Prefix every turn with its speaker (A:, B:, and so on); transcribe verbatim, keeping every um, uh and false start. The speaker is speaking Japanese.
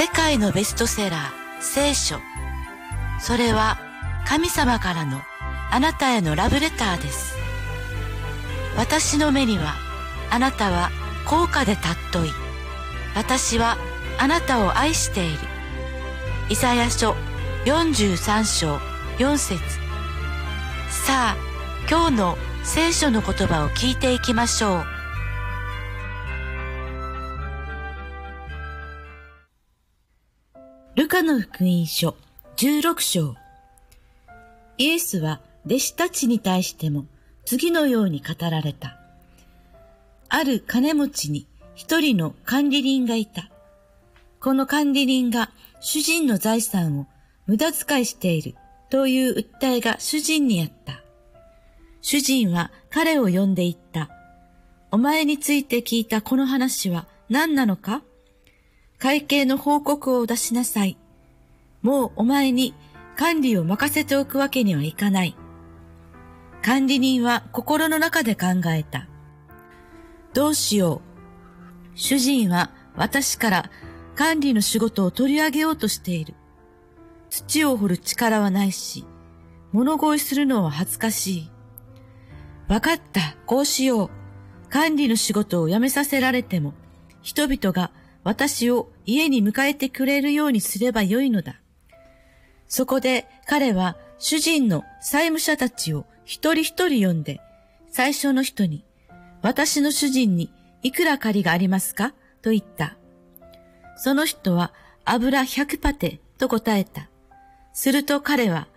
A: 世界のベストセラー、聖書。それは神様からのあなたへのラブレターです。私の目にはあなたは高価で尊い。私はあなたを愛している。イザヤ書よんじゅうさん章よん節。さあ、今日の聖書の言葉を聞いていきましょう。ルカの福音書じゅうろく章。イエスは弟子たちに対しても次のように語られた。ある金持ちに一人の管理人がいた。この管理人が主人の財産を無駄遣いしているという訴えが主人にあった。主人は彼を呼んで言った。お前について聞いたこの話は何なのか？会計の報告を出しなさい。もうお前に管理を任せておくわけにはいかない。管理人は心の中で考えた。どうしよう。主人は私から管理の仕事を取り上げようとしている。土を掘る力はないし、物乞いするのは恥ずかしい。わかった、こうしよう。管理の仕事を辞めさせられても、人々が私を家に迎えてくれるようにすればよいのだ。そこで彼は主人の債務者たちを一人一人呼んで、最初の人に、私の主人にいくら借りがありますかと言った。その人は油百パテと答えた。すると彼は